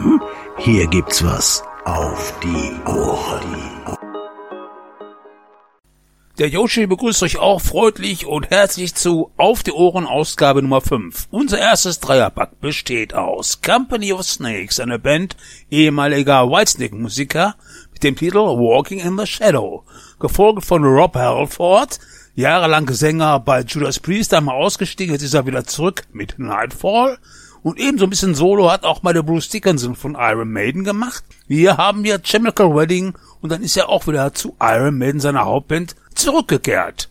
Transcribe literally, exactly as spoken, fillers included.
Hm, hier gibt's was auf die Ohren. Der Yoshi begrüßt euch auch freundlich und herzlich zu Auf die Ohren Ausgabe Nummer fünf. Unser erstes Dreierpack besteht aus Company of Snakes, eine Band ehemaliger Whitesnake-Musiker mit dem Titel Walking in the Shadow, gefolgt von Rob Halford, jahrelang Sänger bei Judas Priest, einmal ausgestiegen, jetzt ist er wieder zurück mit Nightfall. Und ebenso ein bisschen Solo hat auch mal der Bruce Dickinson von Iron Maiden gemacht. Wir haben hier Chemical Wedding und dann ist er auch wieder zu Iron Maiden, seiner Hauptband, zurückgekehrt.